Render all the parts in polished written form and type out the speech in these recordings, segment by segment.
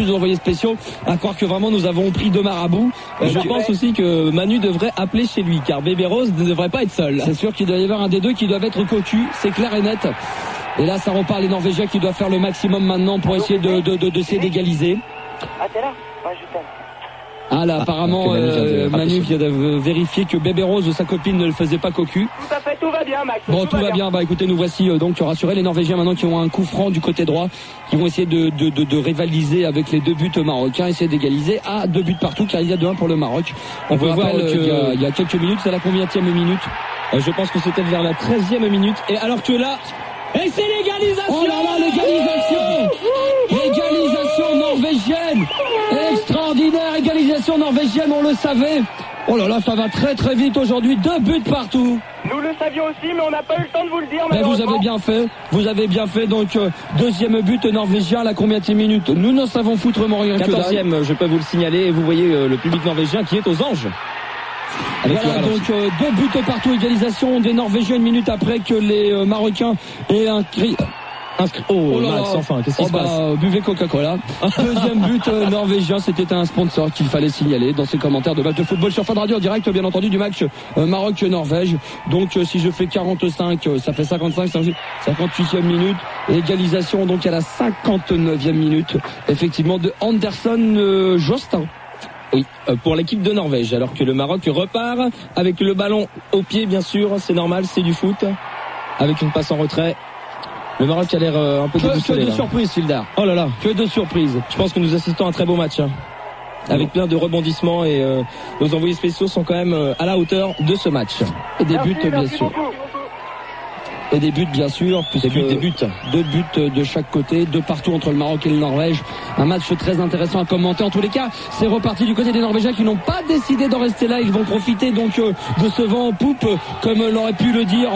nos envoyés spéciaux, à croire que vraiment nous avons pris deux marabouts. Je pense aussi que Manu devrait appeler chez lui, car Bébé Rose ne devrait pas être seul. C'est sûr qu'il doit y avoir un des deux qui doivent être cocu, c'est clair et net. Et là, ça repart les Norvégiens qui doivent faire le maximum maintenant pour essayer d'essayer d'égaliser. Ah, t'es là? Ouais, je t'aime. Ah là, apparemment, Manu vient de vérifier que Bébé Rose, sa copine, ne le faisait pas cocu. Tout à fait, tout va bien, Max. Bon, tout va bien. Bah écoutez, nous voici donc rassurés, les Norvégiens maintenant qui ont un coup franc du côté droit, qui vont essayer de rivaliser avec les deux buts marocains, essayer d'égaliser à 2 buts partout, car il y a 2-1 pour le Maroc. On peut voir qu'il y a quelques minutes, c'est la combienième minute? Je pense que c'était vers la 13e minute. Et alors que là, et c'est l'égalisation! Oh là là, l'égalisation! L'égalisation norvégienne! Extraordinaire égalisation norvégienne, on le savait. Oh là là, ça va très très vite aujourd'hui, 2 buts partout. Nous le savions aussi, mais on n'a pas eu le temps de vous le dire. Mais vous avez bien fait, donc deuxième but norvégien à la combienième minute? Nous n'en savons foutrement rien. 14e, je peux vous le signaler, et vous voyez le public norvégien qui est aux anges. Voilà, donc 2 buts partout, égalisation des Norvégiens une minute après que les Marocains aient inscrit. Oh Max, enfin, qu'est-ce qui se passe? Buvez Coca-Cola. Deuxième but norvégien, c'était un sponsor qu'il fallait signaler dans ces commentaires de match de football sur Fun Radio en direct, bien entendu, du match Maroc-Norvège. Donc si je fais 45, ça fait 55, 58e minute. Égalisation donc à la 59e minute, effectivement, de Anderson Jostin. Oui, pour l'équipe de Norvège, alors que le Maroc repart avec le ballon au pied, bien sûr, c'est normal, c'est du foot, avec une passe en retrait. Le Maroc a l'air un peu déboussolé. Que de surprises, Sildar. Oh là là, que de surprises. Je pense que nous assistons à un très beau match, avec plein de rebondissements, et nos envoyés spéciaux sont quand même à la hauteur de ce match. Et des buts, bien sûr. Et des buts, bien sûr, puisque des buts. 2 buts de chaque côté, 2 partout entre le Maroc et le Norvège. Un match très intéressant à commenter. En tous les cas, c'est reparti du côté des Norvégiens qui n'ont pas décidé d'en rester là. Ils vont profiter donc de ce vent en poupe, comme l'aurait pu le dire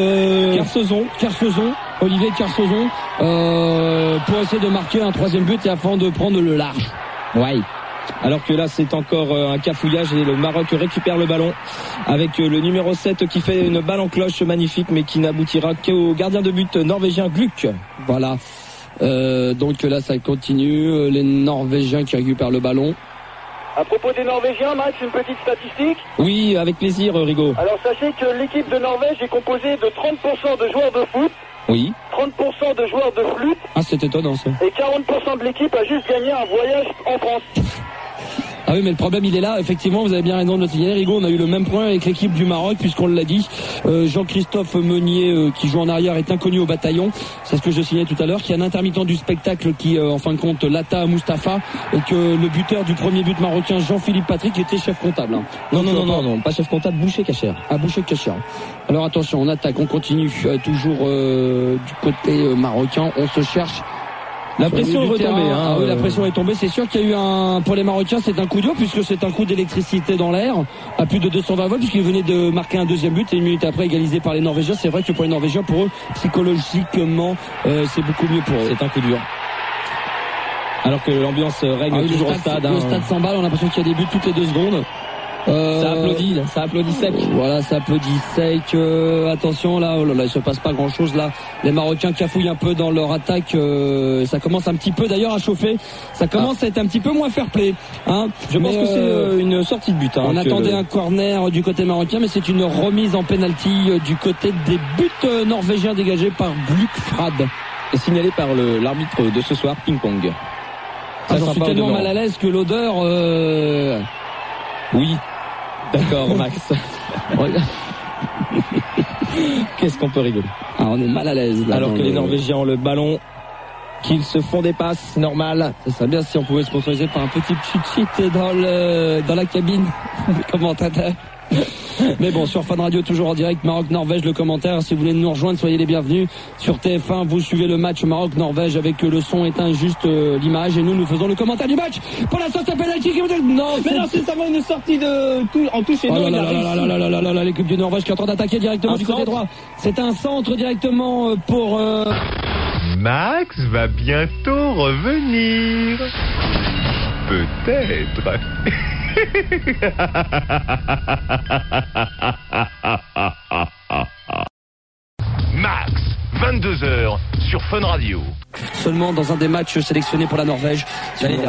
Kersozon, Olivier Kersozon, pour essayer de marquer un 3e but et afin de prendre le large. Ouais. Alors que là c'est encore un cafouillage et le Maroc récupère le ballon avec le numéro 7 qui fait une balle en cloche magnifique, mais qui n'aboutira qu'au gardien de but norvégien Gluck. Voilà. Donc là ça continue, les Norvégiens qui récupèrent le ballon. À propos des Norvégiens, Max, une petite statistique. Oui, avec plaisir, Rigaud. Alors sachez que l'équipe de Norvège est composée de 30% de joueurs de foot, oui, 30% de joueurs de flûte. Ah, c'est étonnant ça. Et 40% de l'équipe a juste gagné un voyage en France. Ah oui, mais le problème il est là, effectivement, vous avez bien raison de le signaler, Rigaud. On a eu le même problème avec l'équipe du Maroc, puisqu'on l'a dit, Jean-Christophe Meunier qui joue en arrière est inconnu au bataillon, c'est ce que je signalais tout à l'heure, qu'il y a un intermittent du spectacle qui en fin de compte Lata Mustafa, et que le buteur du premier but marocain, Jean-Philippe Patrick, était chef comptable. Non, pas chef comptable, Boucher Cacher. Ah, Boucher Cacher. Alors attention, on attaque, on continue toujours du côté marocain, on se cherche. La pression est retombée. Oui, la pression est tombée. C'est sûr qu'il y a eu pour les Marocains, c'est un coup dur, puisque c'est un coup d'électricité dans l'air à plus de 220 volts, puisqu'ils venaient de marquer un 2e but et une minute après égalisé par les Norvégiens. C'est vrai que pour les Norvégiens, pour eux, psychologiquement, c'est beaucoup mieux pour eux. C'est un coup dur. Alors que l'ambiance règne toujours au stade. Le stade s'emballe, on a l'impression qu'il y a des buts toutes les 2 secondes. Ça applaudit sec. Voilà, ça applaudit sec. Attention là, oh là là, il se passe pas grand chose là. Les Marocains cafouillent un peu dans leur attaque. Ça commence un petit peu d'ailleurs à chauffer. Ça commence à être un petit peu moins fair play. Je pense que c'est une sortie de but. On attendait un corner du côté marocain, mais c'est une remise en penalty du côté des buts norvégiens dégagés par Gluck Frad. Et signalé par l'arbitre de ce soir, ping-pong. J'en suis tellement mal à l'aise que l'odeur... Oui. D'accord, Max. Qu'est-ce qu'on peut rigoler? On est mal à l'aise là. Alors que les Norvégiens ont le ballon, qu'ils se font des passes normales. Ça serait bien si on pouvait sponsoriser par un petit cheat dans la cabine commentateur. Mais bon, sur Fun Radio, toujours en direct, Maroc-Norvège, le commentaire. Si vous voulez nous rejoindre, soyez les bienvenus. Sur TF1, vous suivez le match Maroc-Norvège avec le son éteint, juste l'image. Et nous faisons le commentaire du match. Pour l'instant, c'est penalty qui vous dit... Non, mais non, c'est seulement une sortie en touche et non. L'équipe du Norvège qui est en train d'attaquer directement du côté droit. C'est un centre directement pour... Max va bientôt revenir. Peut-être. Max, 22h sur Fun Radio. Seulement dans un des matchs sélectionnés pour la Norvège.